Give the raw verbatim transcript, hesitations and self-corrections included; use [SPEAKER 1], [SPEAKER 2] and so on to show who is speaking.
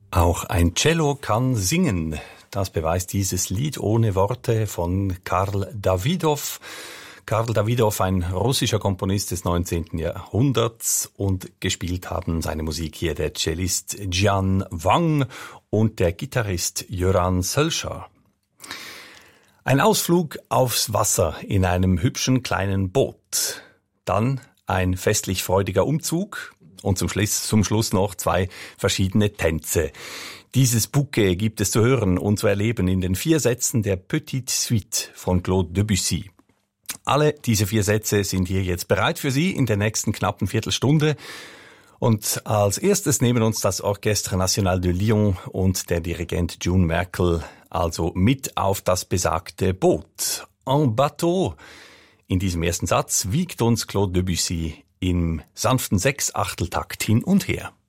[SPEAKER 1] Auch ein Cello kann singen. Das beweist dieses Lied ohne Worte von Karl Dawidow. Karl Dawidow, ein russischer Komponist des neunzehnten Jahrhunderts, und gespielt haben seine Musik hier der Cellist Jian Wang und der Gitarrist Jöran Sölscher. Ein Ausflug aufs Wasser in einem hübschen kleinen Boot. Dann ein festlich freudiger Umzug und zum Schluss, zum Schluss noch zwei verschiedene Tänze. Dieses Bouquet gibt es zu hören und zu erleben in den vier Sätzen der Petite Suite von Claude Debussy. Alle diese vier Sätze sind hier jetzt bereit für Sie in der nächsten knappen Viertelstunde. Und als erstes nehmen uns das Orchestre National de Lyon und der Dirigent June Merkel also mit auf das besagte Boot. En bateau. In diesem ersten Satz wiegt uns Claude Debussy im sanften Sechsachteltakt hin und her.